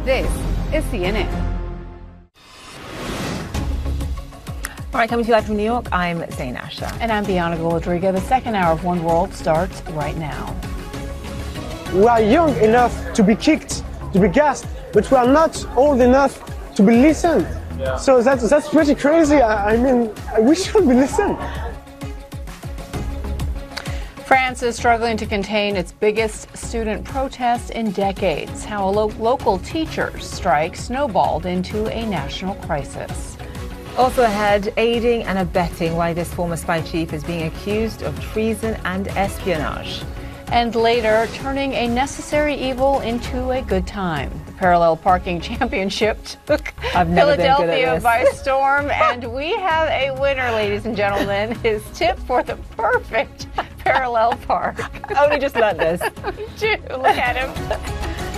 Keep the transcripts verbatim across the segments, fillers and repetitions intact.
This is C N N. All right, coming to you live from New York, I'm Zain Asher. And I'm Bianca Rodriguez. The second hour of One World starts right now. We are young enough to be kicked, to be gassed, but we are not old enough to be listened. Yeah. So that's, that's pretty crazy. I, I mean, we should be listened. France is struggling to contain its biggest student protest in decades. How a lo- local teachers' strike snowballed into a national crisis. Also ahead, aiding and abetting why this former spy chief is being accused of treason and espionage. And later, turning a necessary evil into a good time. The parallel parking championship took Philadelphia by storm, and we have a winner, ladies and gentlemen. His tip for the perfect parallel park. I only just learned this. Look at him.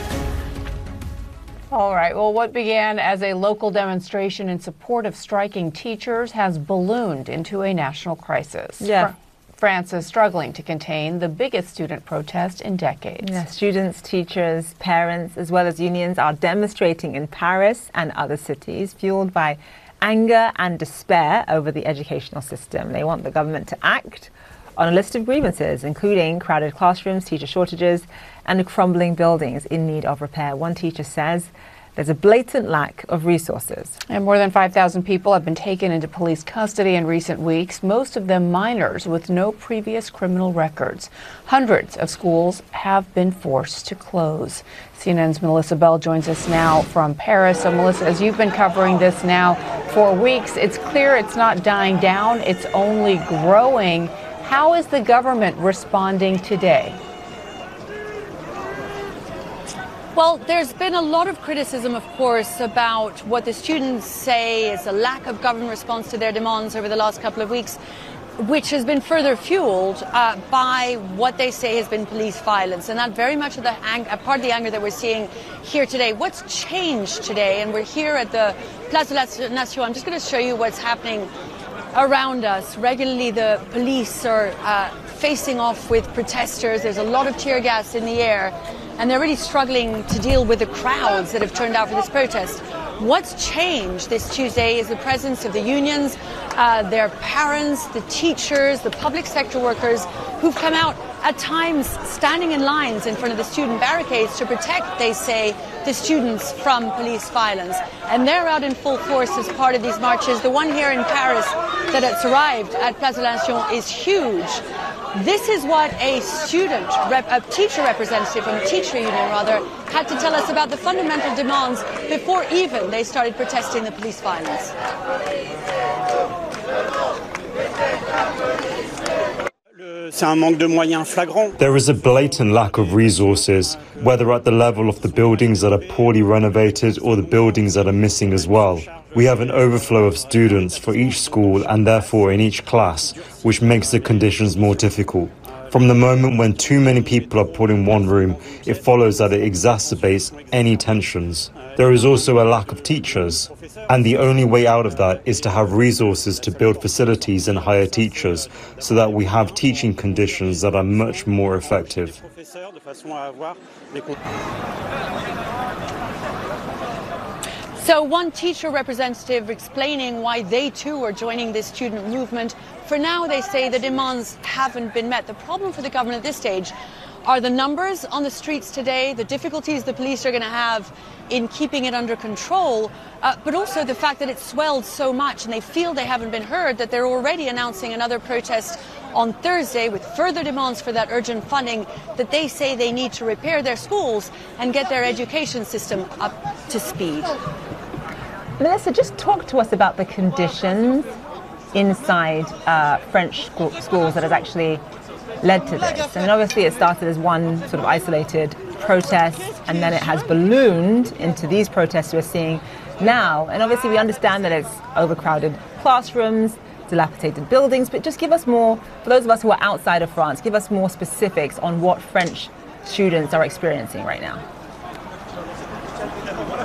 All right. Well, what began as a local demonstration in support of striking teachers has ballooned into a national crisis. Yeah. France is struggling to contain the biggest student protest in decades. Yeah, students, teachers, parents, as well as unions are demonstrating in Paris and other cities, fueled by anger and despair over the educational system. They want the government to act on a list of grievances, including crowded classrooms, teacher shortages, and crumbling buildings in need of repair. One teacher says there's a blatant lack of resources. And more than five thousand people have been taken into police custody in recent weeks, most of them minors with no previous criminal records. Hundreds of schools have been forced to close. C N N's Melissa Bell joins us now from Paris. So, Melissa, as you've been covering this now for weeks, it's clear it's not dying down, it's only growing. How is the government responding today? Well, there's been a lot of criticism, of course, about what the students say is a lack of government response to their demands over the last couple of weeks, which has been further fueled uh, by what they say has been police violence. And that very much of the ang- part of the anger that we're seeing here today. What's changed today? And we're here at the Place de la Nation. I'm just going to show you what's happening around us. Regularly, the police are uh, facing off with protesters. There's a lot of tear gas in the air, and they're really struggling to deal with the crowds that have turned out for this protest. What's changed this Tuesday is the presence of the unions, uh, their parents, the teachers, the public sector workers who've come out at times standing in lines in front of the student barricades to protect, they say, the students from police violence. And they're out in full force as part of these marches. The one here in Paris that has arrived at Place de la Nation is huge. This is what a student, rep, a teacher representative from a teacher union rather, had to tell us about the fundamental demands before even they started protesting the police violence. There is a blatant lack of resources, whether at the level of the buildings that are poorly renovated or the buildings that are missing as well. We have an overflow of students for each school and therefore in each class, which makes the conditions more difficult. From the moment when too many people are put in one room, it follows that it exacerbates any tensions. There is also a lack of teachers, and the only way out of that is to have resources to build facilities and hire teachers so that we have teaching conditions that are much more effective. So one teacher representative explaining why they too are joining this student movement. For now, they say the demands haven't been met. The problem for the government at this stage are the numbers on the streets today, the difficulties the police are going to have in keeping it under control, uh, but also the fact that it's swelled so much and they feel they haven't been heard, that they're already announcing another protest on Thursday with further demands for that urgent funding that they say they need to repair their schools and get their education system up to speed. Melissa, just talk to us about the conditions inside uh, French school, schools that has actually led to this. I mean, obviously it started as one sort of isolated protest, and then it has ballooned into these protests we're seeing now. And obviously we understand that it's overcrowded classrooms, dilapidated buildings, but just give us more, for those of us who are outside of France, give us more specifics on what French students are experiencing right now.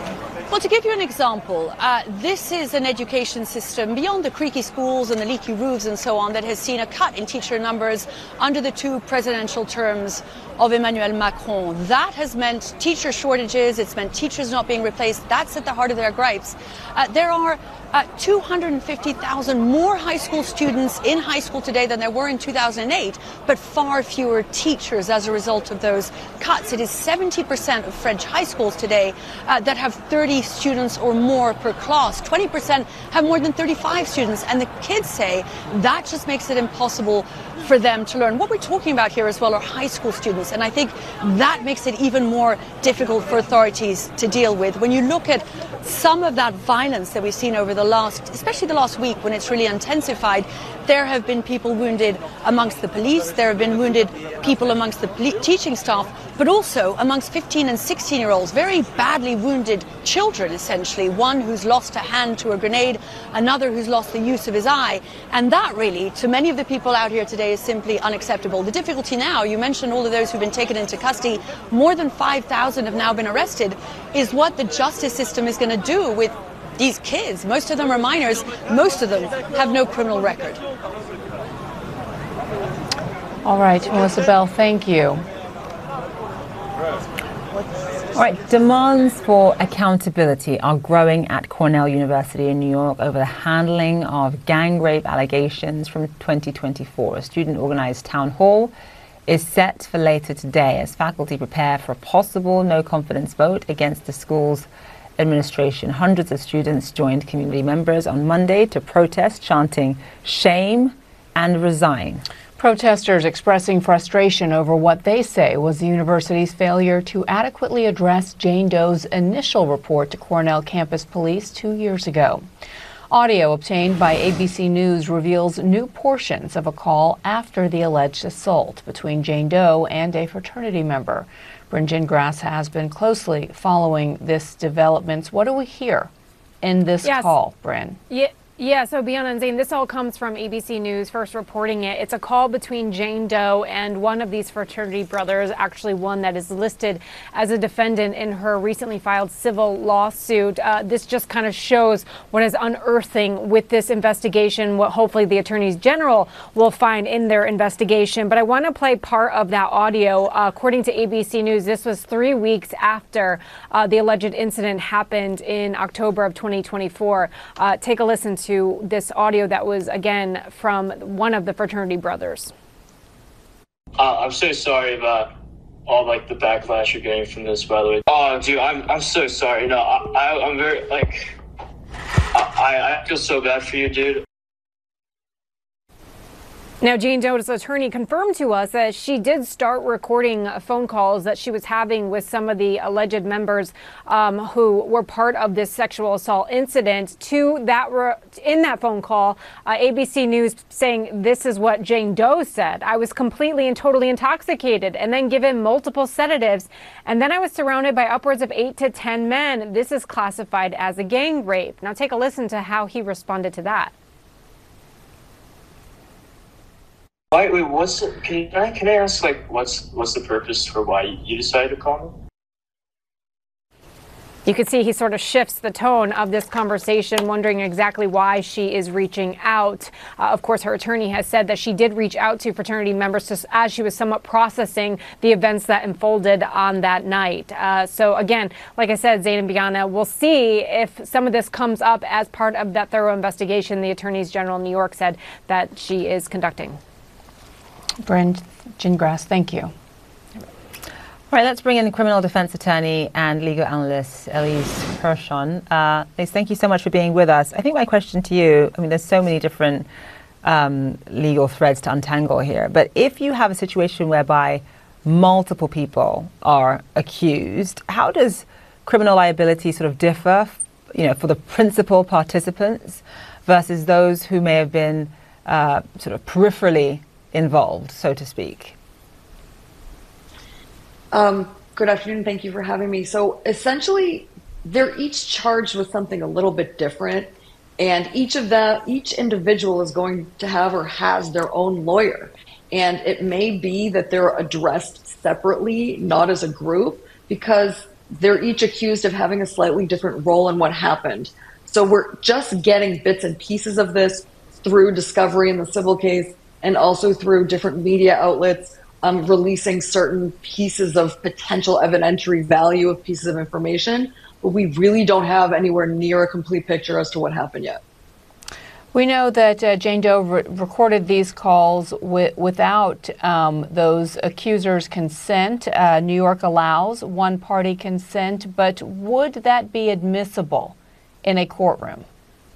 Well, to give you an example, uh, this is an education system beyond the creaky schools and the leaky roofs and so on that has seen a cut in teacher numbers under the two presidential terms of Emmanuel Macron. That has meant teacher shortages. It's meant teachers not being replaced. That's at the heart of their gripes. Uh, there are Uh, two hundred fifty thousand more high school students in high school today than there were in two thousand eight, but far fewer teachers as a result of those cuts. It is seventy percent of French high schools today uh, that have thirty students or more per class. twenty percent have more than thirty-five students, and the kids say that just makes it impossible for them to learn. What we're talking about here as well are high school students, and I think that makes it even more difficult for authorities to deal with. When you look at some of that violence that we've seen over the last, especially the last week when it's really intensified, there have been people wounded amongst the police, there have been wounded people amongst the teaching staff, but also amongst fifteen and sixteen year olds, very badly wounded children essentially, one who's lost a hand to a grenade, another who's lost the use of his eye, and that really, to many of the people out here today, is simply unacceptable. The difficulty now, you mentioned all of those who've been taken into custody, more than five thousand have now been arrested, is what the justice system is going to do with these kids. Most of them are minors, most of them have no criminal record. All right, Melissa Bell, thank you. All right, demands for accountability are growing at Cornell University in New York over the handling of gang rape allegations from twenty twenty-four. A student-organized town hall is set for later today as faculty prepare for a possible no-confidence vote against the school's administration. Hundreds of students joined community members on Monday to protest, chanting "shame" and "resign." Protesters expressing frustration over what they say was the university's failure to adequately address Jane Doe's initial report to Cornell campus police two years ago. Audio obtained by A B C News reveals new portions of a call after the alleged assault between Jane Doe and a fraternity member. Bryn Gingras has been closely following this developments. What do we hear in this yes. call, Bryn? Yeah. Yeah, so Bianna and Zane, this all comes from A B C News first reporting it. It's a call between Jane Doe and one of these fraternity brothers, actually one that is listed as a defendant in her recently filed civil lawsuit. Uh, this just kind of shows what is unearthing with this investigation, what hopefully the attorneys general will find in their investigation. But I want to play part of that audio. Uh, according to A B C News, this was three weeks after uh, the alleged incident happened in October of twenty twenty-four. Uh, take a listen to to this audio that was, again, from one of the fraternity brothers. Uh, I'm so sorry about all, like, the backlash you're getting from this, by the way. Oh, dude, I'm I'm so sorry. No, I, I, I'm very, like, I, I feel so bad for you, dude. Now, Jane Doe's attorney confirmed to us that she did start recording phone calls that she was having with some of the alleged members um, who were part of this sexual assault incident. To that, re- in that phone call, uh, A B C News saying this is what Jane Doe said. "I was completely and totally intoxicated and then given multiple sedatives. And then I was surrounded by upwards of eight to ten men. This is classified as a gang rape." Now take a listen to how he responded to that. Wait, wait, what's the, can I can I ask, like, what's what's the purpose for why you decided to call me? You can see he sort of shifts the tone of this conversation, wondering exactly why she is reaching out. Uh, of course, her attorney has said that she did reach out to fraternity members just as she was somewhat processing the events that unfolded on that night. Uh, so again, like I said, Zain and Bianna, we'll see if some of this comes up as part of that thorough investigation the attorneys general in New York said that she is conducting. Bryn Gingras, thank you. All right, let's bring in criminal defense attorney and legal analyst Elise Hirshon. Uh, Elise, thank you so much for being with us. I think my question to you, I mean, there's so many different um, legal threads to untangle here, but if you have a situation whereby multiple people are accused, how does criminal liability sort of differ, you know, for the principal participants versus those who may have been uh, sort of peripherally involved, so to speak? Um, good afternoon. Thank you for having me. So essentially, they're each charged with something a little bit different, and each of them, each individual is going to have or has their own lawyer. And it may be that they're addressed separately, not as a group, because they're each accused of having a slightly different role in what happened. So we're just getting bits and pieces of this through discovery in the civil case and also through different media outlets um, releasing certain pieces of potential evidentiary value of pieces of information. But we really don't have anywhere near a complete picture as to what happened yet. We know that uh, Jane Doe re recorded these calls wi without um, those accusers' consent. Uh, New York allows one-party consent, but would that be admissible in a courtroom?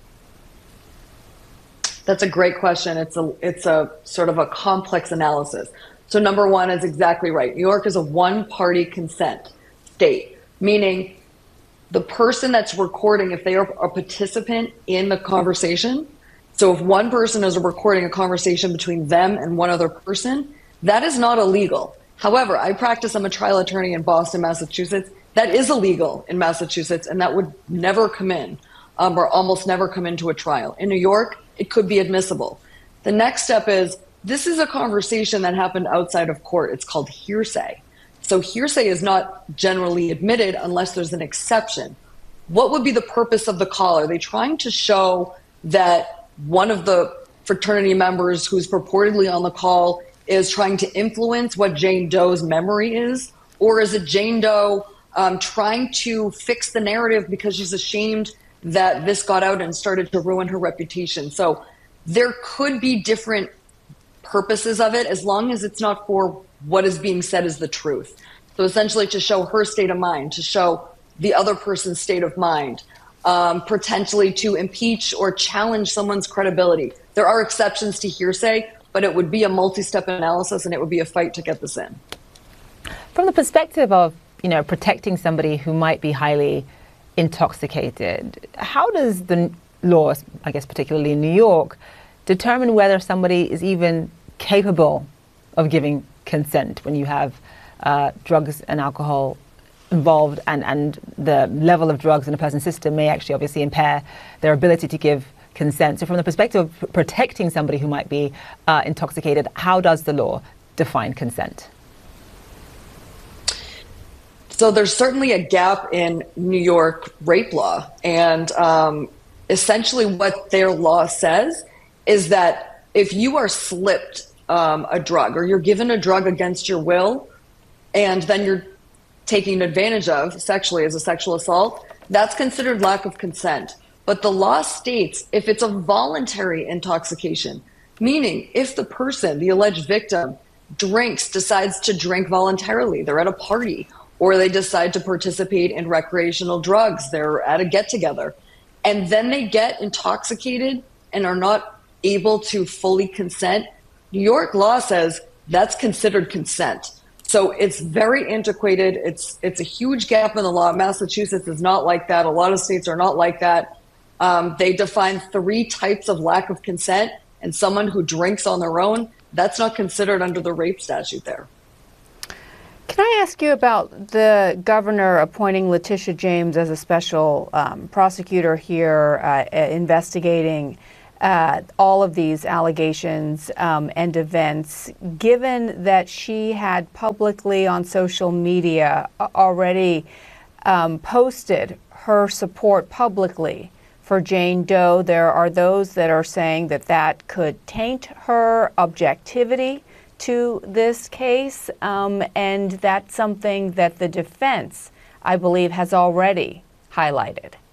That's a great question. It's a it's a sort of a complex analysis. So number one is exactly right. New York is a one-party consent state, meaning the person that's recording, if they are a participant in the conversation, so if one person is recording a conversation between them and one other person, that is not illegal. However, I practice, I'm a trial attorney in Boston, Massachusetts. That is illegal in Massachusetts, and that would never come in, um, or almost never come into a trial. In New York, it could be admissible. The next step is, this is a conversation that happened outside of court. It's called hearsay. So hearsay is not generally admitted unless there's an exception. What would be the purpose of the call? Are they trying to show that one of the fraternity members who's purportedly on the call is trying to influence what Jane Doe's memory is? Or is it Jane Doe um, trying to fix the narrative because she's ashamed that this got out and started to ruin her reputation? So there could be different purposes of it as long as it's not for what is being said is the truth. So essentially to show her state of mind, to show the other person's state of mind, um, potentially to impeach or challenge someone's credibility. There are exceptions to hearsay, but it would be a multi-step analysis and it would be a fight to get this in. From the perspective of, you know, protecting somebody who might be highly intoxicated, how does the law, I guess particularly in New York, determine whether somebody is even capable of giving consent when you have uh, drugs and alcohol involved, and, and the level of drugs in a person's system may actually obviously impair their ability to give consent? So from the perspective of protecting somebody who might be uh, intoxicated, how does the law define consent? So there's certainly a gap in New York rape law, and um, essentially what their law says is that if you are slipped um, a drug, or you're given a drug against your will, and then you're taken advantage of sexually as a sexual assault, that's considered lack of consent. But the law states if it's a voluntary intoxication, meaning if the person, the alleged victim, drinks, decides to drink voluntarily, they're at a party, or they decide to participate in recreational drugs, they're at a get-together, and then they get intoxicated and are not able to fully consent, New York law says that's considered consent. So it's very antiquated. It's it's a huge gap in the law. Massachusetts is not like that. A lot of states are not like that. Um, they define three types of lack of consent, and someone who drinks on their own, that's not considered under the rape statute there. Can I ask you about the governor appointing Letitia James as a special um, prosecutor here, uh, investigating uh, all of these allegations um, and events, given that she had publicly on social media already um, posted her support publicly for Jane Doe? There are those that are saying that that could taint her objectivity to this case, um, and that's something that the defense, I believe, has already highlighted.